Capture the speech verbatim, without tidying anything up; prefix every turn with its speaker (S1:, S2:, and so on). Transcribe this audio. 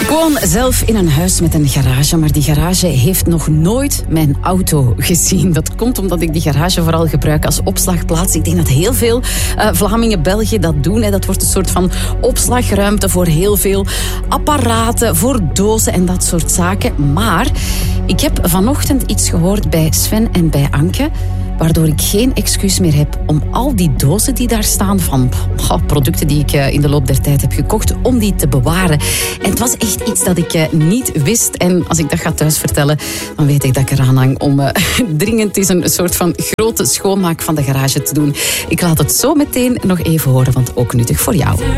S1: Ik woon zelf in een huis met een garage, maar die garage heeft nog nooit mijn auto gezien. Dat komt omdat ik die garage vooral gebruik als opslagplaats. Ik denk dat heel veel uh, Vlamingen, België dat doen. Hè. Dat wordt een soort van opslagruimte voor heel veel apparaten, voor dozen en dat soort zaken. Maar ik heb vanochtend iets gehoord bij Sven en bij Anke, waardoor ik geen excuus meer heb om al die dozen die daar staan van oh, producten die ik uh, in de loop der tijd heb gekocht, om die te bewaren. En het was echt iets dat ik uh, niet wist. En als ik dat ga thuis vertellen, dan weet ik dat ik eraan hang om uh, dringend eens een soort van grote schoonmaak van de garage te doen. Ik laat het zo meteen nog even horen, want ook nuttig voor jou.